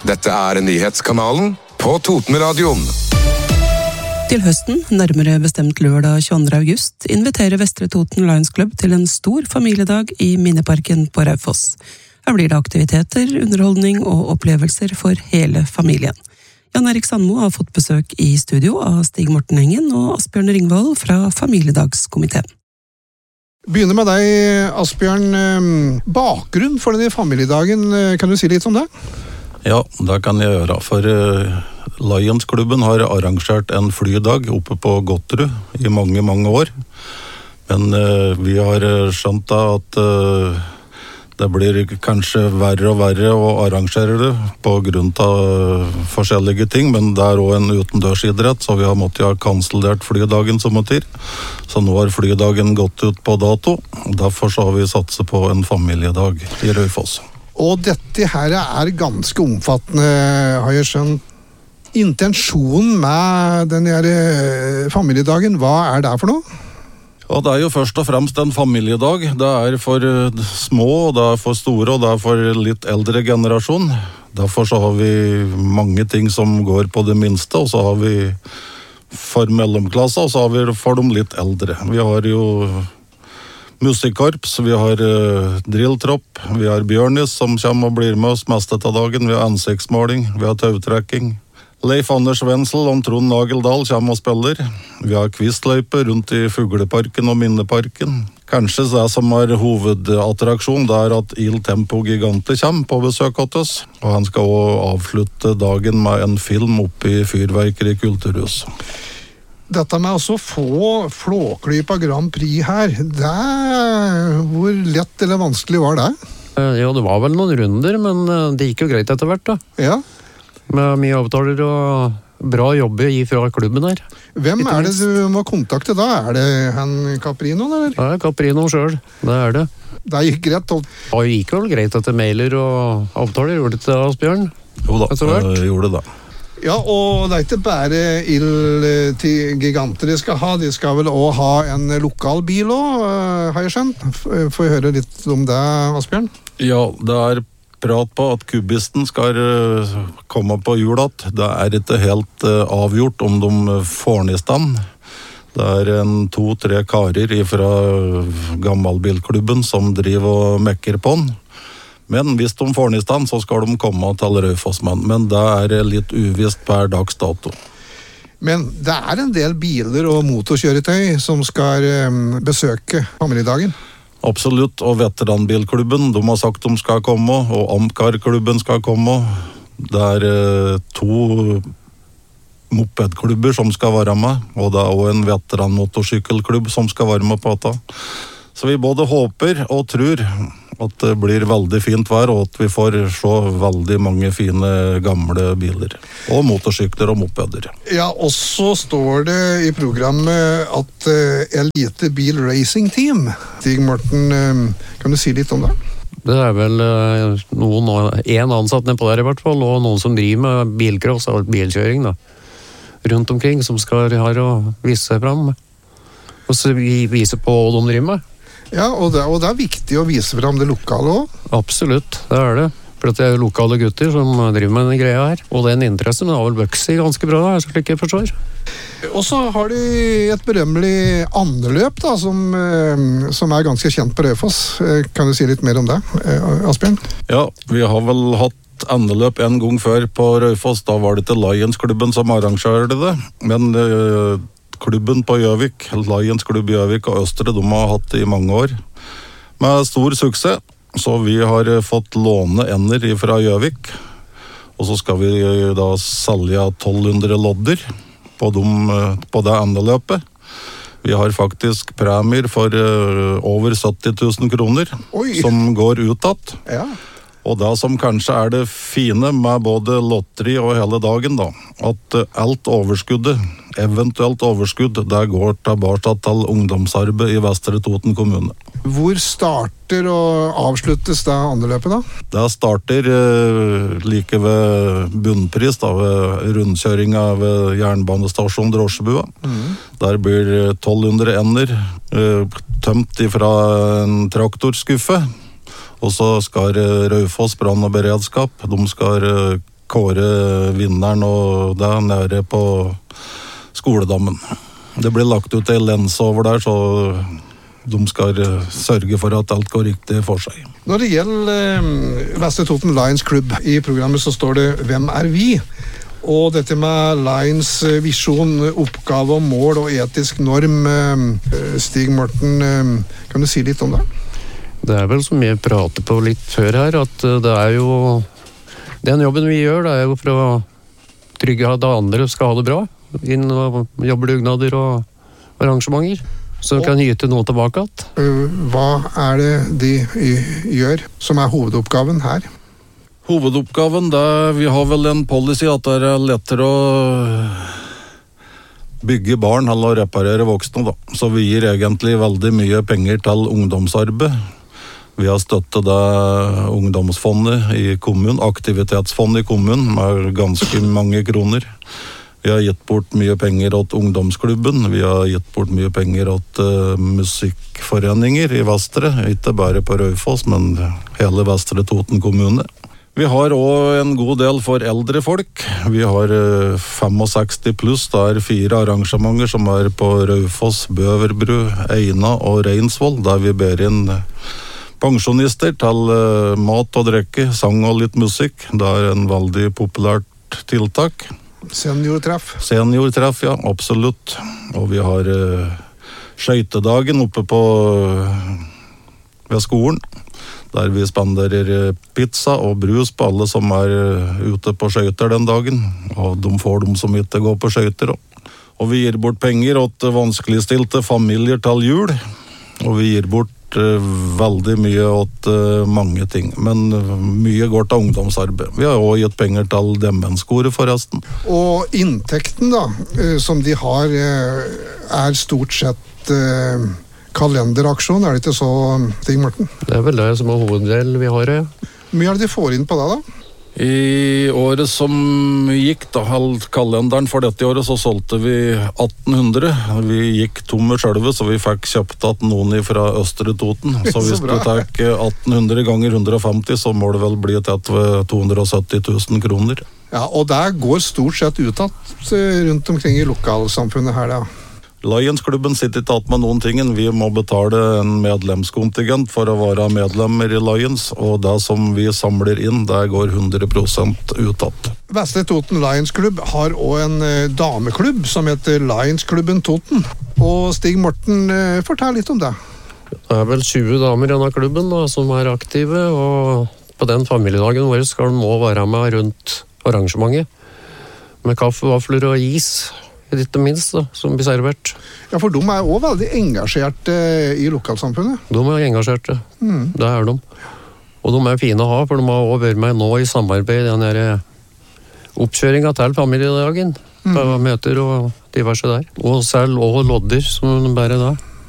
Dette nyhetskanalen på Totenradioen. Til høsten, nærmere bestemt lørdag 22. august, inviterer Vestre Toten Lions Club til en stor familiedag i Minneparken på Raufoss. Her blir det aktiviteter, underholdning og opplevelser for hele familien. Jan Erik Sandmo har fått besøk i studio av Stig Morten Engen og Asbjørn Ringvold fra Familiedagskomiteen. Begynner med deg, Asbjørn. Bakgrunn for denne familiedagen, kan du si litt om det? Ja, det kan jeg gjøre. For Lions-klubben har arrangert en flydag oppe på Gotterud i mange, mange år. Men vi har skjønt at det blir kanskje verre og verre å arrangere det på grunn av forskjellige ting, men det er også en utendørsidrett, så vi har måttet ha kansellert flydagen som heter. Så nå har flydagen gått ut på dato, derfor så har vi satset på en familiedag i Raufoss. Og dette her er ganske omfattende, har jeg skjønt. Intensjonen med denne familiedagen, hva er det for noe? Ja, det er jo først og fremst en familiedag. Det er for små, det er for store, og det er for litt eldre generasjon. Derfor så har vi mange ting som går på det minste, og så har vi for mellomklasse, og så har vi for de litt eldre. Vi har jo musikkorps, vi har drilltropp, vi har Bjørnis som kommer og blir med oss meste av dagen, vi har ansiktsmåling, vi har tautrekking. Leif Anders Wenzel og Trond Nageldal kommer og spiller. Vi har kvistløype rundt i Fugleparken og Minneparken. Kanskje det som er hovedattraksjon, det er at Il Tempo Gigante kommer på besøk hos oss. Og han skal også avslutte dagen med en film oppe i Fyrverkeri kulturhus. Dette med å få Flåklypa Grand Prix her, hvor lett eller vanskelig var det? Ja, det var vel noen runder, men det gikk jo greit etter hvert da. Ja. Med mye avtaler og bra jobbe fra klubben her. Hvem er det du må kontakte da? Er det han Caprino, eller? Ja, Caprino selv, det er det. Det gikk greit? Det gikk vel greit etter mailer og avtaler, gjorde det til Asbjørn? Jo da, det gjorde det. Ja, og det er ikke bare Il til giganter de skal ha, de skal vel også ha en lokal bil også, har jeg skjønt. Får jeg høre litt om det, Asbjørn? Ja, det er prat på at kubisten skal komme på julat. Det er ikke helt avgjort om de får den i stand. Det er 2-3 karer fra gammelbilklubben som driver og mekker på den. Men hvis de får den i stand, så skal de komme til Raufossmann. Men det er litt uvisst per dags dato. Men det er en del biler og motorkjøretøy som skal besøke familiedagen. Absolutt, og veteranbilklubben, de har sagt de skal komme, og Amcar-klubben skal komme. Det er 2 mopedklubber som skal være med, og det er også en veteranmotorsykkelklubb som skal være med på dette. Så vi både håper og tror at det blir veldig fint vær, og at vi får se veldig mange fine gamle biler. Og motorsykler og mopeder. Ja, og så står det i programmet at Elite Bil Racing Team. Stig Morten, kan du si litt om det? Det er vel en ansatt nede på der i hvert fall, og noen som driver med bilcross og bilkjøring da. Rundt omkring, som skal her og vise seg frem. Og så vise på hva de driver med. Ja, og det er viktig å vise frem det lokale også. Absolutt, det er det. For det er lokale gutter som driver med denne greia her. Og den interessen har vel vokst ganske bra, slik jeg forstår. Og så har de et berømmelig andeløp da, som er ganske kjent på Raufoss. Kan du si litt mer om det, Asbjørn? Ja, vi har vel hatt andeløp en gang før på Raufoss. Da var det til Lions-klubben som arrangerte det. Men klubben på Gjøvik, Lions klubb Gjøvik og Østre, de har hatt det i mange år. Med stor suksess. Så vi har fått låne ender fra Gjøvik. Og så skal vi da selge 1200 lodder på det endeløpet. Vi har faktisk premier for over 70 000 kroner. Oi. Som går utad. Ja. Og det som kanskje er det fine med både lotteri og hele dagen da, at alt overskuddet, eventuelt overskudd, det går tilbake til ungdomsarbeid i Vestre Toten kommune. Hvor starter og avsluttes det andeløpet da? Det starter like ved bunnpris, da, ved rundkjøringa ved jernbanestasjon Drosjebua. Der blir 1200 ender tømt fra en traktorskuffe. Og så skal Raufoss brann og beredskap, de skal kåre vinneren, og det nede på skoledammen. Det blir lagt ut en lens over der, så de skal sørge for at alt går riktig for seg. Når det gjelder Vestre Toten Lions Klubb, i programmet så står det «Hvem er vi?», og dette med Lions visjon, oppgave og mål og etisk norm. Stig Morten, kan du si litt om det? Det er vel som jeg prater på litt før her, at det er jo den jobben vi gjør, det er jo for å trygge at andre skal ha det bra innen jobbdugnader og arrangementer, så de kan gyte noe tilbake igjen. Hva er det de gjør som er hovedoppgaven her? Hovedoppgaven, vi har vel en policy at det er lettere å bygge barn eller å reparere voksne, da. Så vi gir egentlig veldig mye penger til ungdomsarbeid. Vi har støttet det ungdomsfondet i kommunen, aktivitetsfondet i kommunen, med ganske mange kroner. Vi har gitt bort mye penger til ungdomsklubben, vi har gitt bort mye penger til musikkforeninger i Vestre, ikke bare på Raufoss, men hele Vestre Toten kommune. Vi har også en god del for eldre folk. Vi har 65 pluss, det er 4 arrangementer som er på Raufoss, Bøverbru, Eina og Reinsvoll, der vi ber inn pensjonister til mat og drikke, sang og litt musikk. Det er en veldig populært tiltak. Seniortreff, ja, absolutt. Og vi har skøytedagen oppe ved skolen, der vi spanderer pizza og brus på alle som er ute på skøyter den dagen, og de får dem som ikke går på skøyter. Og vi gir bort penger til vanskeligstilte familier til jul, og vi gir bort veldig mye til mange ting, men mye går til ungdomsarbeid. Vi har også gitt penger til demenskoret forresten. Og inntekten da, som de har, er stort sett kalenderaksjon, er det ikke så, Stig Morten? Det er vel det som er hoveddel vi har, ja. Hvor mye er det de får inn på det da? I året som gikk, da, kalenderen for dette året, så solgte vi 1800. Vi gikk tomme selve, så vi fikk kjøpt at noen fra Østre Toten. Så hvis du tar 1800 ganger 150, så må det vel bli til 270 000 kroner. Ja, og det går stort sett utad rundt omkring i lokalsamfunnet her da. Lions-klubben sitter ikke alt med noen ting. Vi må betale en medlemskontingent for å være medlemmer i Lions, og det som vi samler inn, det går 100% utad. Vestre Toten Lions Klubb har også en dameklubb som heter Lions-klubben Toten. Og Stig Morten, fortell litt om det. Det er vel 20 damer i denne klubben da, som er aktive, og på den familiedagen vår skal de må være med rundt arrangementet, med kaffe, vafler og is, litt minst da, som blir servert. Ja, for de er også veldig engasjerte i lokalsamfunnet. De er engasjerte, det er de. Og de er fine å ha, for de har også vært med nå i samarbeid i den oppkjøringen til familiedagen, på møter og diverse der. Og selv også lodder, som de bærer da.